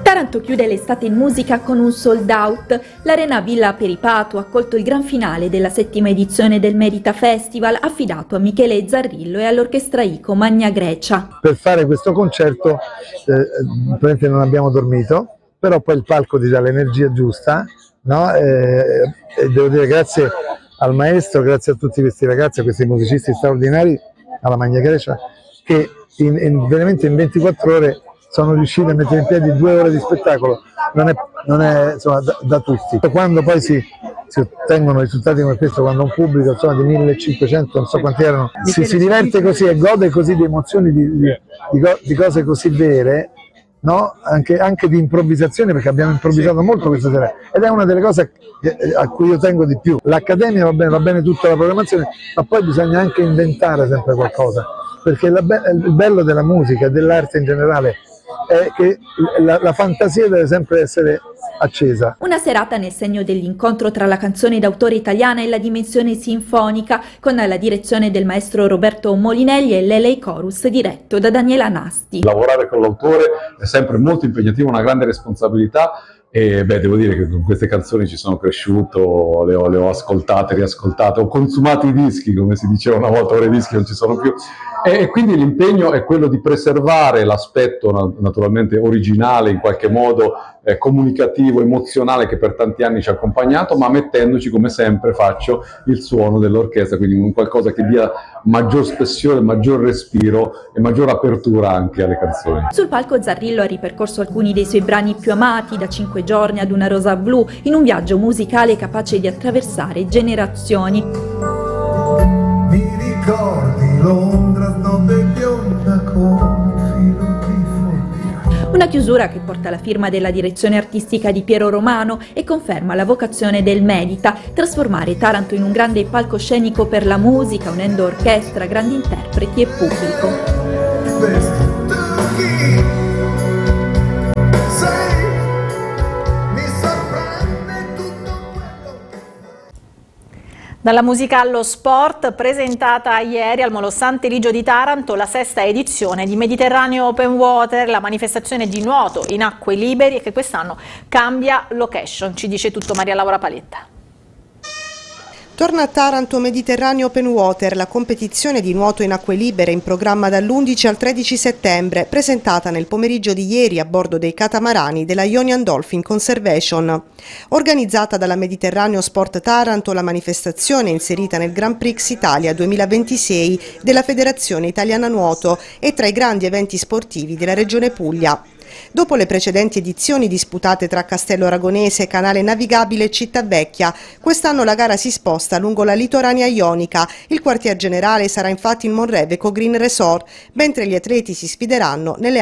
Taranto chiude l'estate in musica con un sold out. L'Arena Villa Peripato ha accolto il gran finale della 7ª edizione del Merita Festival, affidato a Michele Zarrillo e all'orchestra ICO Magna Grecia. Per fare questo concerto praticamente non abbiamo dormito, però poi il palco ti dà l'energia giusta, no? E devo dire grazie al maestro, grazie a tutti questi ragazzi, a questi musicisti straordinari, alla Magna Grecia, che veramente in 24 ore sono riusciti a mettere in piedi 2 ore di spettacolo. Non è insomma, da tutti. Quando poi si ottengono risultati come questo, quando un pubblico insomma, di 1500, non so quanti erano, si diverte così e gode così di emozioni, di cose così vere, no? Anche di improvvisazione, perché abbiamo improvvisato molto questa sera, ed è una delle cose a cui io tengo di più. L'Accademia va bene tutta la programmazione, ma poi bisogna anche inventare sempre qualcosa, perché il bello della musica e dell'arte in generale è che la fantasia deve sempre essere accesa. Una serata nel segno dell'incontro tra la canzone d'autore italiana e la dimensione sinfonica, con la direzione del maestro Roberto Molinelli e l'Elei Chorus diretto da Daniela Nasti. Lavorare con l'autore è sempre molto impegnativo, una grande responsabilità. E devo dire che con queste canzoni ci sono cresciuto, le ho ascoltate, riascoltate, ho consumato i dischi, come si diceva una volta, ora i dischi non ci sono più, e quindi l'impegno è quello di preservare l'aspetto naturalmente originale, in qualche modo comunicativo, emozionale, che per tanti anni ci ha accompagnato, ma mettendoci, come sempre faccio, il suono dell'orchestra, quindi un qualcosa che dia maggior spessione, maggior respiro e maggior apertura anche alle canzoni. Sul palco Zarrillo ha ripercorso alcuni dei suoi brani più amati, da 5 giorni ad Una rosa blu, in un viaggio musicale capace di attraversare generazioni. Mi ricordi Londra, dove bionda con filo di foglia. Una chiusura che porta la firma della direzione artistica di Piero Romano e conferma la vocazione del Medita, trasformare Taranto in un grande palcoscenico per la musica, unendo orchestra, grandi interpreti e pubblico. Dalla musica allo sport, presentata ieri al Molo Sant'Eligio di Taranto la 6ª edizione di Mediterraneo Open Water, la manifestazione di nuoto in acque liberi e che quest'anno cambia location. Ci dice tutto Maria Laura Paletta. Torna a Taranto Mediterraneo Open Water, la competizione di nuoto in acque libere in programma dall'11 al 13 settembre, presentata nel pomeriggio di ieri a bordo dei catamarani della Ionian Dolphin Conservation. Organizzata dalla Mediterraneo Sport Taranto, la manifestazione è inserita nel Grand Prix Italia 2026 della Federazione Italiana Nuoto e tra i grandi eventi sportivi della Regione Puglia. Dopo le precedenti edizioni disputate tra Castello Aragonese, Canale Navigabile e Cittavecchia, quest'anno la gara si sposta lungo la litoranea ionica. Il quartier generale sarà infatti in Monreveco Green Resort, mentre gli atleti si sfideranno nelle